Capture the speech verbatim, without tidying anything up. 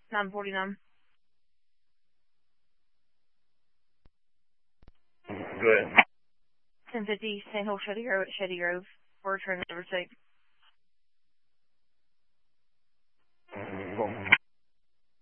nine forty-nine. Go ahead. ten fifty Sandhill Shady Grove, Shady Grove. For return number six.